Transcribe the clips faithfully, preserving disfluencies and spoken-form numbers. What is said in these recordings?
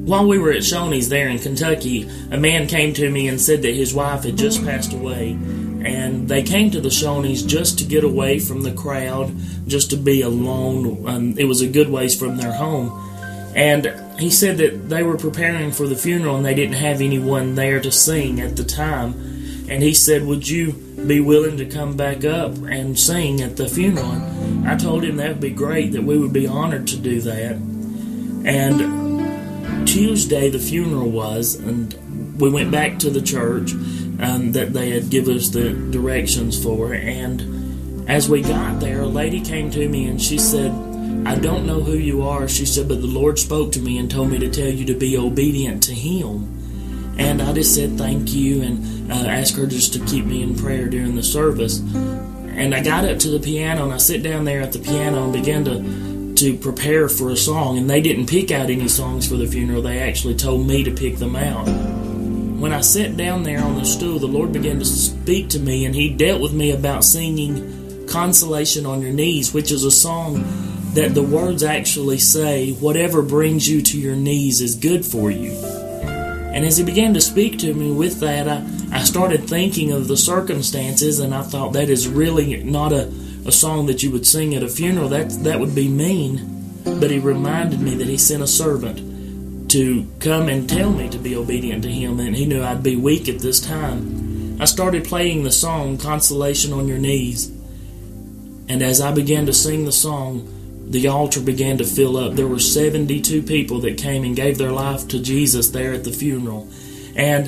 While we were at Shoney's there in Kentucky, a man came to me and said that his wife had just passed away, and they came to the Shoney's just to get away from the crowd, just to be alone. Um, it was a good ways from their home. And he said that they were preparing for the funeral and they didn't have anyone there to sing at the time. And he said, would you be willing to come back up and sing at the funeral? And I told him that would be great, that we would be honored to do that. And Tuesday the funeral was, and we went back to the church um, that they had given us the directions for. And as we got there, a lady came to me and she said, I don't know who you are, she said, but the Lord spoke to me and told me to tell you to be obedient to Him. And I just said thank you and uh, asked her just to keep me in prayer during the service. And I got up to the piano and I sit down there at the piano and began to, to prepare for a song. And they didn't pick out any songs for the funeral, they actually told me to pick them out. When I sat down there on the stool, the Lord began to speak to me and He dealt with me about singing Consolation on Your Knees, which is a song that the words actually say, whatever brings you to your knees is good for you. And as He began to speak to me with that, I, I started thinking of the circumstances, and I thought that is really not a, a song that you would sing at a funeral. That, that would be mean. But He reminded me that He sent a servant to come and tell me to be obedient to Him, and He knew I'd be weak at this time. I started playing the song, Consolation on Your Knees. And as I began to sing the song, the altar began to fill up. There were seventy-two people that came and gave their life to Jesus there at the funeral. And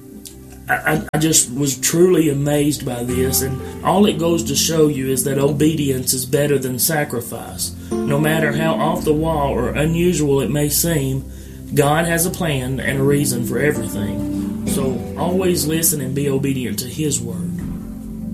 I, I just was truly amazed by this. And all it goes to show you is that obedience is better than sacrifice. No matter how off the wall or unusual it may seem, God has a plan and a reason for everything. So always listen and be obedient to His word.